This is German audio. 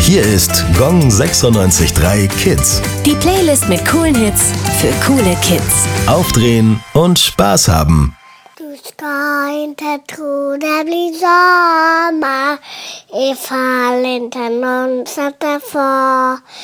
Hier ist Gong 96.3 Kids. Die Playlist mit coolen Hits für coole Kids. Aufdrehen und Spaß haben. Du ska inte tro det blir sommar ifall inte någon sätter för.